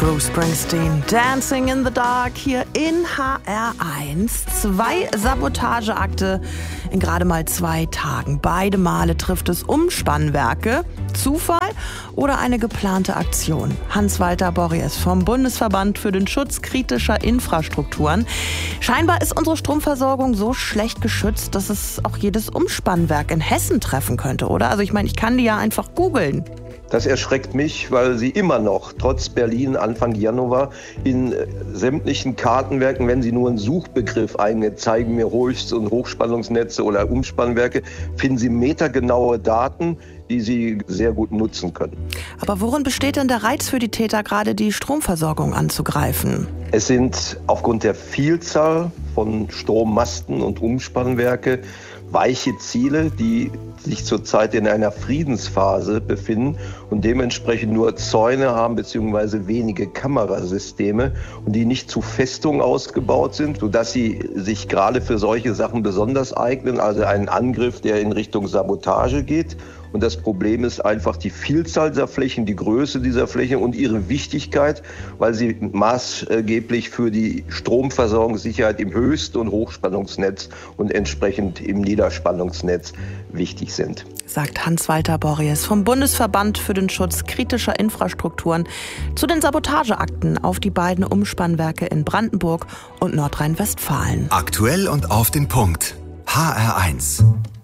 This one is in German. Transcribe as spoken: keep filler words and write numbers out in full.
Bruce Springsteen, Dancing in the Dark, hier in H R eins. Zwei Sabotageakte in gerade mal zwei Tagen. Beide Male trifft es Umspannwerke. Zufall oder eine geplante Aktion? Hans-Walter Borries vom Bundesverband für den Schutz kritischer Infrastrukturen. Scheinbar ist unsere Stromversorgung so schlecht geschützt, dass es auch jedes Umspannwerk in Hessen treffen könnte, oder? Also ich meine, ich kann die ja einfach googeln. Das erschreckt mich, weil sie immer noch, trotz Berlin Anfang Januar, in sämtlichen Kartenwerken, wenn sie nur einen Suchbegriff eingeben, zeigen mir Hochst- und Hochspannungsnetze oder Umspannwerke, finden sie metergenaue Daten, die sie sehr gut nutzen können. Aber worin besteht denn der Reiz für die Täter, gerade die Stromversorgung anzugreifen? Es sind aufgrund der Vielzahl von Strommasten und Umspannwerke weiche Ziele, die sich zurzeit in einer Friedensphase befinden und dementsprechend nur Zäune haben bzw. wenige Kamerasysteme und die nicht zu Festungen ausgebaut sind, sodass sie sich gerade für solche Sachen besonders eignen, also einen Angriff, der in Richtung Sabotage geht. Und das Problem ist einfach die Vielzahl dieser Flächen, die Größe dieser Flächen und ihre Wichtigkeit, weil sie maßgeblich für die Stromversorgungssicherheit im Höchst- und Hochspannungsnetz und entsprechend im Niederspannungsnetz wichtig sind. Sagt Hans-Walter Borries vom Bundesverband für den Schutz kritischer Infrastrukturen zu den Sabotageakten auf die beiden Umspannwerke in Brandenburg und Nordrhein-Westfalen. Aktuell und auf den Punkt. H R eins.